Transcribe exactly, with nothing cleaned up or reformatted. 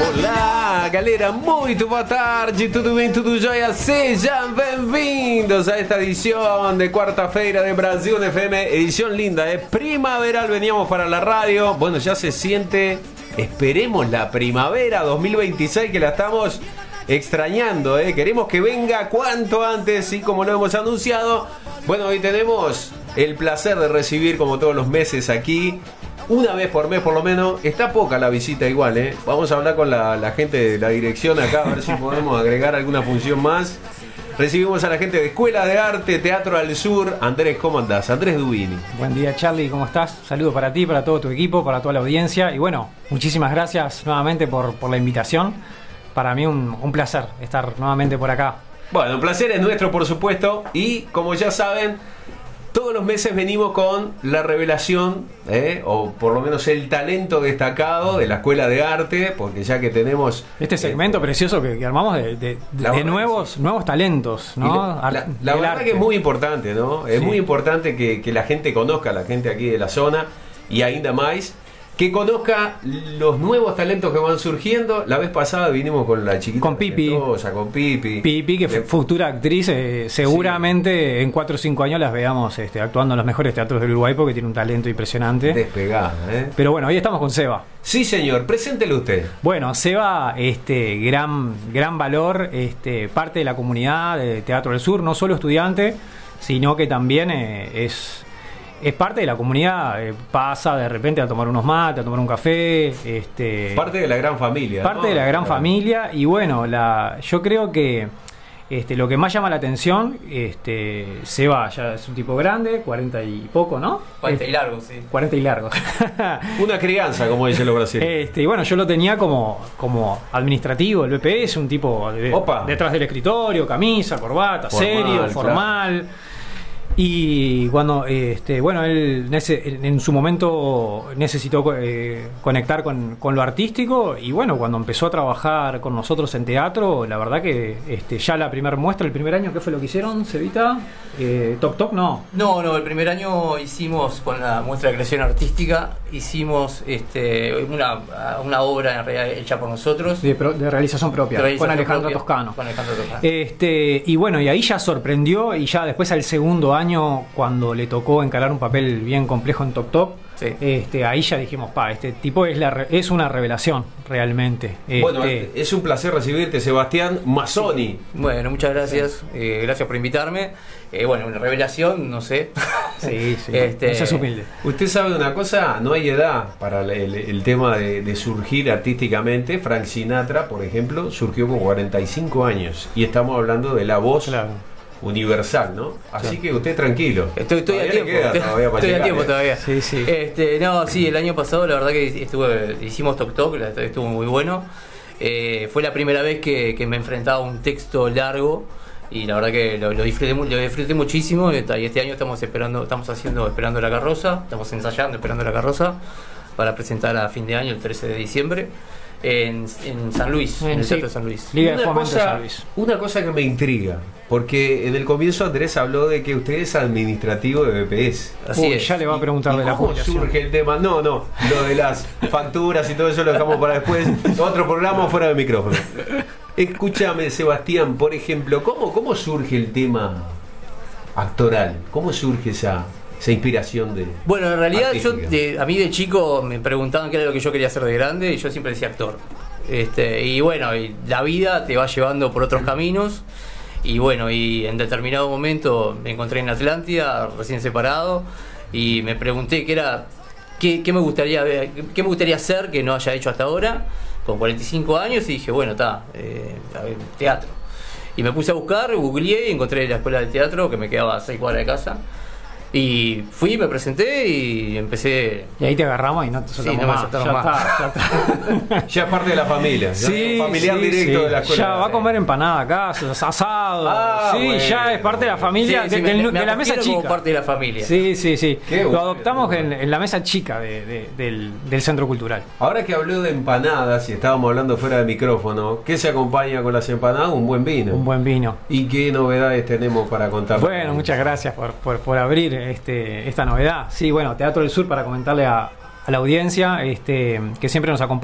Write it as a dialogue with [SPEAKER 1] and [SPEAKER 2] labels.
[SPEAKER 1] Olá, galera, muito boa tarde, tudo bem, tudo jóia? Sejam bem-vindos a esta edición de quarta-feira de Brasil F M, edición linda, eh, primaveral, veníamos para la radio, bueno, ya se siente, esperemos la primavera dos mil veintiséis, que la estamos extrañando, eh, queremos que venga cuanto antes, y como lo hemos anunciado, bueno, hoy tenemos el placer de recibir, como todos los meses aquí, una vez por mes por lo menos. Está poca la visita igual, ¿eh? Vamos a hablar con la, la gente de la dirección acá, a ver si podemos agregar alguna función más. Recibimos a la gente de Escuela de Arte, Teatro al Sur. Andrés, ¿cómo andás? Andrés Dubini.
[SPEAKER 2] Buen día, Charlie, ¿cómo estás? Saludos para ti, para todo tu equipo, para toda la audiencia. Y bueno, muchísimas gracias nuevamente por, por la invitación. Para mí un, un placer estar nuevamente por acá.
[SPEAKER 1] Bueno, un placer es nuestro, por supuesto. Y como ya saben, todos los meses venimos con la revelación, ¿eh? o por lo menos el talento destacado de la Escuela de Arte, porque ya que tenemos
[SPEAKER 2] este segmento eh, precioso que, que armamos de, de, de nuevos, nuevos talentos, ¿no?
[SPEAKER 1] La, la, la verdad arte. Que es muy importante, ¿no? Es sí. muy importante que, que la gente conozca, la gente aquí de la zona, y ainda más que conozca los nuevos talentos que van surgiendo. La vez pasada vinimos con la chiquita
[SPEAKER 2] con Pipi,
[SPEAKER 1] Mendoza, con Pipi
[SPEAKER 2] Pipi, que fue futura actriz, eh, seguramente sí. en cuatro o cinco años las veamos este, actuando en los mejores teatros del Uruguay, porque tiene un talento impresionante.
[SPEAKER 1] Despegada, ¿eh?
[SPEAKER 2] Pero bueno, hoy estamos con Seba.
[SPEAKER 1] Sí, señor, preséntelo usted.
[SPEAKER 2] Bueno, Seba, este, gran, gran valor, este, parte de la comunidad de Teatro del Sur, no solo estudiante, sino que también eh, es... Es parte de la comunidad, eh, pasa de repente a tomar unos mates, a tomar un café. Este,
[SPEAKER 1] parte de la gran familia.
[SPEAKER 2] Parte
[SPEAKER 1] ¿no?
[SPEAKER 2] de la gran
[SPEAKER 1] claro.
[SPEAKER 2] familia. Y bueno, la, yo creo que este, lo que más llama la atención, este, Seba ya es un tipo grande, cuarenta y poco, ¿no?
[SPEAKER 3] cuarenta y largo, sí.
[SPEAKER 2] cuarenta y largo.
[SPEAKER 1] Una crianza, como dicen los brasileños.
[SPEAKER 2] Este, y bueno, yo lo tenía como, como administrativo, el B P S, un tipo de, detrás del escritorio, camisa, corbata, formal, serio, formal. Claro. Y cuando, este, bueno, él en su momento necesitó eh, conectar con, con lo artístico, y bueno, cuando empezó a trabajar con nosotros en teatro, la verdad que este, ya la primera muestra, el primer año, ¿qué fue lo que hicieron, Cevita? Eh, ¿Toc Toc? No.
[SPEAKER 3] No, no, el primer año hicimos, con la muestra de creación artística, hicimos este, una, una obra en realidad hecha por nosotros.
[SPEAKER 2] De, pro, de realización propia, de realización con Alejandro propia, Toscano.
[SPEAKER 3] Con Alejandro Toscano.
[SPEAKER 2] Este, y bueno, y ahí ya sorprendió, y ya después al segundo año, cuando le tocó encarar un papel bien complejo en Toc Toc, sí. este, ahí ya dijimos, pa, este tipo es, la, es una revelación realmente.
[SPEAKER 1] Bueno,
[SPEAKER 2] este,
[SPEAKER 1] es un placer recibirte, Sebastián Mazzoni.
[SPEAKER 3] Bueno, muchas gracias, sí. eh, gracias por invitarme. Eh, bueno, una revelación, no sé.
[SPEAKER 2] Sí, sí,
[SPEAKER 3] este,
[SPEAKER 2] eso es humilde.
[SPEAKER 1] Usted sabe una cosa, no hay edad para el, el, el tema de, de surgir artísticamente. Frank Sinatra, por ejemplo, surgió con cuarenta y cinco años, y estamos hablando de la voz, claro, universal, ¿no? Así sí. que usted tranquilo.
[SPEAKER 3] Estoy, estoy a tiempo. Estoy, todavía para estoy llegar, a tiempo ¿eh? todavía.
[SPEAKER 2] Sí, sí.
[SPEAKER 3] Este, no, sí, el año pasado la verdad que estuve, hicimos Toc Toc, estuvo muy bueno. Eh, fue la primera vez que, que me enfrentaba a un texto largo, y la verdad que lo, lo, disfruté, lo disfruté muchísimo. Y este año estamos esperando, estamos haciendo Esperando la Carroza, estamos ensayando Esperando la Carroza para presentar a fin de año, el trece de diciembre. En, en San Luis, en el
[SPEAKER 2] sí.
[SPEAKER 3] Teatro de San Luis.
[SPEAKER 2] Liga de
[SPEAKER 1] una,
[SPEAKER 2] Fomento
[SPEAKER 1] cosa,
[SPEAKER 2] de San Luis.
[SPEAKER 1] Una cosa que me intriga, porque en el comienzo Andrés habló de que usted es administrativo de B P S.
[SPEAKER 2] Así Uy, es. Ya le va a preguntar
[SPEAKER 1] ¿Y,
[SPEAKER 2] de
[SPEAKER 1] y
[SPEAKER 2] la
[SPEAKER 1] cómo
[SPEAKER 2] jubilación?
[SPEAKER 1] surge el tema? No, no, lo de las facturas y todo eso lo dejamos para después. Otro programa fuera de micrófono. Escúchame, Sebastián, por ejemplo, ¿cómo, cómo surge el tema actoral? ¿Cómo surge esa... esa inspiración de
[SPEAKER 3] bueno, en realidad yo de, a mí de chico me preguntaban qué era lo que yo quería hacer de grande, y yo siempre decía actor. Este, y bueno, y la vida te va llevando por otros caminos, y bueno, y en determinado momento me encontré en Atlántida, recién separado, y me pregunté qué era qué, qué me gustaría ver, qué me gustaría hacer que no haya hecho hasta ahora, con cuarenta y cinco años, y dije, bueno, está, eh, teatro. Y me puse a buscar, googleé y encontré la escuela de teatro que me quedaba a seis cuadras de casa. Y fui, me presenté y empecé.
[SPEAKER 2] Y ahí te agarramos y no te soltamos
[SPEAKER 3] sí, no
[SPEAKER 2] más.
[SPEAKER 3] me soltaron
[SPEAKER 2] ya
[SPEAKER 3] más.
[SPEAKER 2] Está, ya está.
[SPEAKER 1] Ya es parte de la familia.
[SPEAKER 2] Sí,
[SPEAKER 1] familiar
[SPEAKER 2] sí,
[SPEAKER 1] directo
[SPEAKER 2] sí.
[SPEAKER 1] de la escuela.
[SPEAKER 2] Ya va a comer empanada acá, asado.
[SPEAKER 1] Ah,
[SPEAKER 2] sí,
[SPEAKER 1] bueno,
[SPEAKER 2] ya es parte de la familia,
[SPEAKER 3] sí,
[SPEAKER 2] de,
[SPEAKER 3] sí,
[SPEAKER 2] de,
[SPEAKER 3] me,
[SPEAKER 2] de
[SPEAKER 3] me
[SPEAKER 2] la mesa chica.
[SPEAKER 3] Como parte de la familia.
[SPEAKER 2] Sí, sí, sí.
[SPEAKER 1] Qué
[SPEAKER 2] Lo
[SPEAKER 1] bueno,
[SPEAKER 2] adoptamos en, en la mesa chica de, de, del, del centro cultural.
[SPEAKER 1] Ahora que habló de empanadas y estábamos hablando fuera de micrófono, ¿qué se acompaña con las empanadas? Un buen vino.
[SPEAKER 2] Un buen vino.
[SPEAKER 1] ¿Y qué novedades tenemos para contar?
[SPEAKER 2] Bueno, muchas gracias por, por, por abrir este, esta novedad. Sí, bueno, Teatro del Sur, para comentarle a, a la audiencia este, que siempre nos acompaña.